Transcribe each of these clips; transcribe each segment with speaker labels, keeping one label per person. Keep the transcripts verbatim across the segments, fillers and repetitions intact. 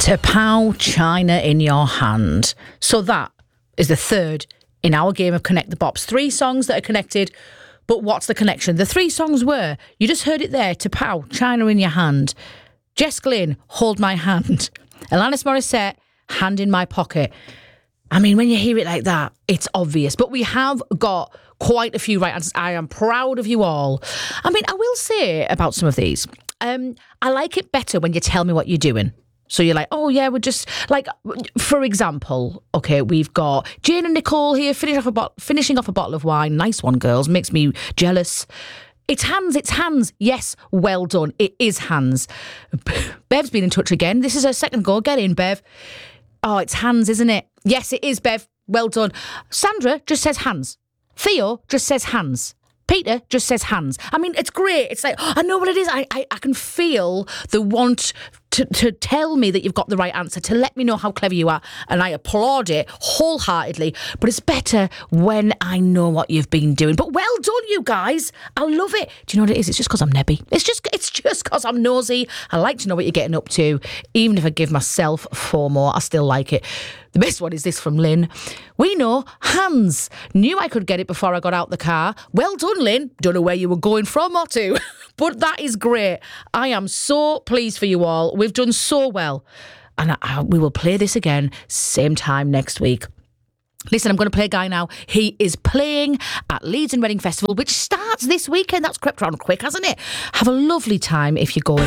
Speaker 1: T'Pau, China in Your Hand. So that is the third in our game of Connect the Bops. Three songs that are connected, but what's the connection? The three songs were, you just heard it there, T'Pau, China in Your Hand. Jess Glynn, Hold My Hand. Alanis Morissette, Hand in My Pocket. I mean, when you hear it like that, it's obvious. But we have got quite a few right answers. I am proud of you all. I mean, I will say about some of these, um, I like it better when you tell me what you're doing. So you're like, oh, yeah, we're just, like, for example, okay, we've got Jane and Nicole here finish off a bo- finishing off a bottle of wine. Nice one, girls. Makes me jealous. It's hands, it's hands. Yes, well done. It is hands. Bev's been in touch again. This is her second go. Get in, Bev. Oh, it's hands, isn't it? Yes, it is, Bev. Well done. Sandra just says hands. Theo just says hands. Peter just says hands. I mean, it's great. It's like, oh, I know what it is. I, I, I can feel the want to, to tell me that you've got the right answer, to let me know how clever you are. And I applaud it wholeheartedly. But it's better when I know what you've been doing. But well done, you guys. I love it. Do you know what it is? It's just because I'm nebby. It's just it's just because I'm nosy. I like to know what you're getting up to. Even if I give myself four more, I still like it. The best one is this from Lynn. We know, hands. Knew I could get it before I got out the car. Well done, Lynn. Don't know where you were going from or to. But that is great. I am so pleased for you all. We've done so well. And I, I, we will play this again, same time next week. Listen, I'm going to play a guy now. He is playing at Leeds and Reading Festival, which starts this weekend. That's crept around quick, hasn't it? Have a lovely time if you're going.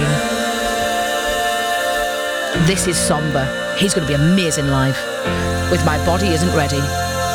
Speaker 1: This is Somber. He's going to be amazing live with My Body Isn't Ready.